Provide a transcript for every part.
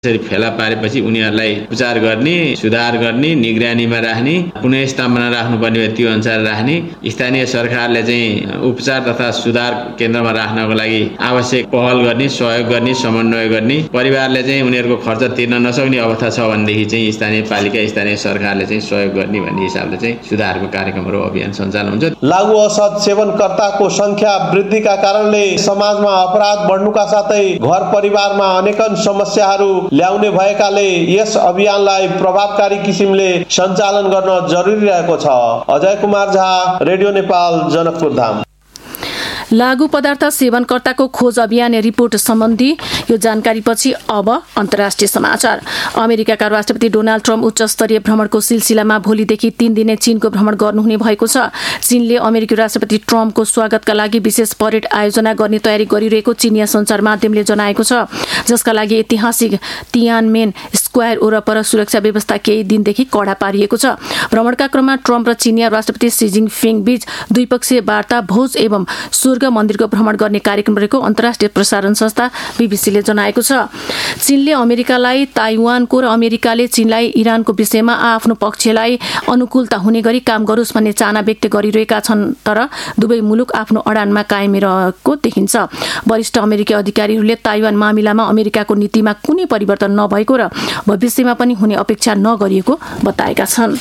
यसरी फेला पारेपछि उनीहरूलाई उपचार गर्ने, सुधार गर्ने, निगरानीमा राख्ने, पुनःस्थापना राख्नुपर्ने त्यो अनुसार राख्ने, स्थानीय सरकारले चाहिँ उपचार तथा सुधार केन्द्रमा राख्नको लागि आवश्यक पहल गर्ने, सहयोग गर्ने, समन्वय गर्ने, परिवारले चाहिँ उनीहरूको खर्च तिर्न नसक्ने अवस्था छ भनेदेखि चाहिँ स्थानीय पालिका, स्थानीय सरकारले चाहिँ सहयोग गर्ने भन्ने हिसाबले चाहिँ सुधारको कार्यक्रमहरू अभियान सञ्चालन हुन्छ। लागु औषध सेवनकर्ताको संख्या वृद्धिका कारणले समाजमा अपराध बढ्नुका साथै घर परिवारमा अनेकन समस्याहरू ल्याउने भएकाले यस अभियानलाई प्रभावकारी किसिमले सञ्चालन गर्न जरुरी रहेको छ। अजय कुमार झा, रेडियो नेपाल, जनकपुर धाम। लागु पदार्थ सेवनकर्ताको खोज अभियान रिपोर्ट सम्बन्धी यो जानकारीपछि अब अन्तर्राष्ट्रिय समाचार। अमेरिकाका राष्ट्रपति डोनाल्ड ट्रम्प उच्च स्तरीय भ्रमणको सिलसिलामा भोलिदेखि 3 दिने चीनको भ्रमण गर्नुहुने भएको छ। चीनले अमेरिकी राष्ट्रपति ट्रम्पको स्वागतका लागि विशेष परेड आयोजना गर्ने तयारी गरिरहेको चीनिया सञ्चार माध्यमले जनाएको छ, जसका लागि ऐतिहासिक तियानमेन स्क्वायर वरपर सुरक्षा व्यवस्था केही दिनदेखि कडा पारिएको छ। भ्रमणका क्रममा ट्रम्प र चीनिया राष्ट्रपति सी जिनपिङ बीच द्विपक्षीय वार्ता, भोज एवं स्वर्ग मन्दिरको भ्रमण गर्ने कार्यक्रम रहेको अन्तर्राष्ट्रिय प्रसारण संस्था बीबीसीले जनाएको छ। चीनले अमेरिकालाई ताइवानको र अमेरिकाले चीनलाई इरानको विषयमा आफ्नो पक्षलाई अनुकूलता हुने गरी काम गरोस् भन्ने चाहना व्यक्त गरिरहेका छन्, तर दुवै मुलुक आफ्नो अडानमा कायम रहेको देखिन्छ। वरिष्ठ अमेरिकी अधिकारीहरूले ताइवान मामिलामा अमेरिकाको नीतिमा कुनै परिवर्तन नभएको र भविष्यमा पनि हुने अपेक्षा नगरिएको बताएका छन्।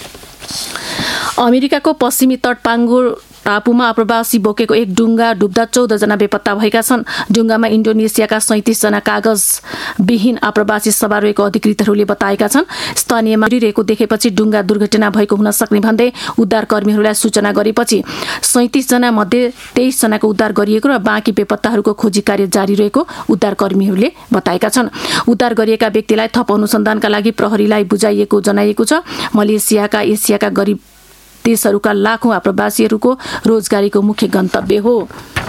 अमेरिकाको पश्चिमी तट पाङ्गो टापुमा आप्रवासी बोकेको एक डुङ्गा डुब्दा 14 जना बेपत्ता भएका छन्। डुङ्गामा इन्डोनेसियाका 37 जना कागजविहीन आप्रवासी सवार रहेको अधिकृतहरूले बताएका छन्। स्थानीयमा रहेको देखेपछि डुङ्गा दुर्घटना भएको हुन सक्ने भन्दै उद्धारकर्मीहरूलाई सूचना गरेपछि 37 जना मध्ये 23 जनाको उद्धार गरिएको र बाँकी बेपत्ताहरूको खोजी कार्य जारी रहेको उद्धारकर्मीहरूले बताएका छन्। उद्धार गरिएका व्यक्तिलाई थप अनुसन्धानका लागि प्रहरीलाई बुझाइएको जनाइएको छ। मलेसियाका एसियाका गरिब देशहरूका लाखौं आप्रवासीहरूको रोजगारीको मुख्य गन्तव्य हो।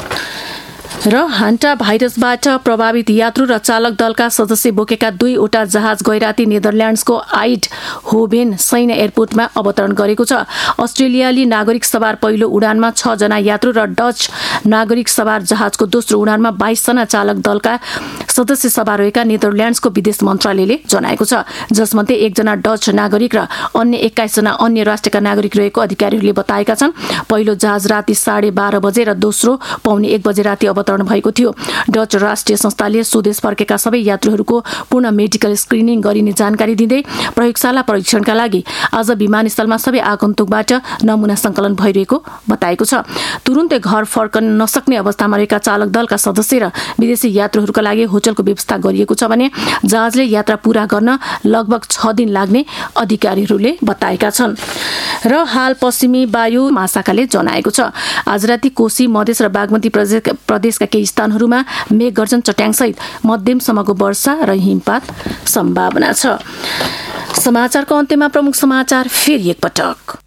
र हान्टा भाइरसबाट प्रभावित यात्रु र चालक दलका सदस्य बोकेका 2वटा जहाज गैराती नेदरल्यान्ड्सको आइड होभेन सैन्य एयरपोर्टमा अवतरण गरेको छ। अस्ट्रेलियाली नागरिक सवार पहिलो उडानमा 6 जना यात्रु र डच नागरिक सवार जहाजको दोस्रो उडानमा 22 जना चालक दलका सदस्य सवार रहेका नेदरल्यान्ड्सको विदेश मन्त्रालयले जनाएको छ, जसमध्ये 1 जना डच नागरिक र अन्य 21 जना अन्य राष्ट्रका नागरिक रहेको अधिकारीहरूले बताएका छन्। पहिलो जहाज राति 12:30 बजे र दोस्रो पौने 1 बजे राति अवतरण भएको थियो। डच राष्ट्रिय संस्थाले स्वदेश फर्केका सबै यात्रुहरूको पूर्ण मेडिकल स्क्रिनिङ गरिने जानकारी दिँदै प्रयोगशाला परीक्षणका लागि आज विमानस्थलमा सबै आगन्तुकबाट नमुना सङ्कलन भइरहेको बताएको छ। तुरुन्तै घर फर्कन नसक्ने अवस्थामा रहेका चालक दलका सदस्य र विदेशी यात्रुहरूका लागि होटलको व्यवस्था गरिएको छ भने जहाजले यात्रा पूरा गर्न लगभग 6 दिन लाग्ने अधिकारीहरूले बताएका छन्। र हाल पश्चिमी वायु महाशाखाले जनाएको छ आज राति कोशी, मधेस र बागमती प्रदेशका केही स्थानहरूमा मेघगर्जन, चट्याङसहित मध्यमसम्मको वर्षा र हिमपात सम्भावना छ। समाचारको अन्त्यमा प्रमुख समाचार फेरि एकपटक।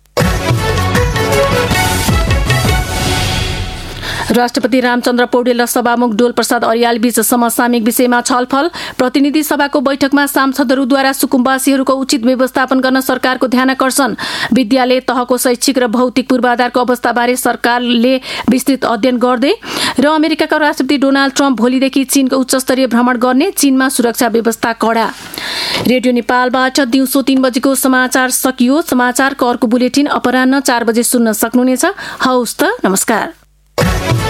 राष्ट्रपति रामचन्द्र पौडेल र सभामुख डोल प्रसाद अर्याल बीच समसामयिक विषयमा छलफल। प्रतिनिधि सभाको बैठकमा सांसदहरूद्वारा सुकुम्बासीहरूको उचित व्यवस्थापन गर्न सरकारको ध्यानाकर्षण। विद्यालय तहको शैक्षिक र भौतिक पूर्वाधारको अवस्थाबारे सरकारले विस्तृत अध्ययन गर्दै। र अमेरिकाका राष्ट्रपति डोनाल्ड ट्रम्प भोलिदेखि चीनको उच्चस्तरीय भ्रमण गर्ने, चीनमा सुरक्षा व्यवस्था कडा। रेडियो नेपालबाट दिउँसो 3 बजेको समाचार सकियो। समाचारको अर्को बुलेटिन अपराह्न 4 बजे सुन्न सक्नुहुनेछ। हवस् त, नमस्कार।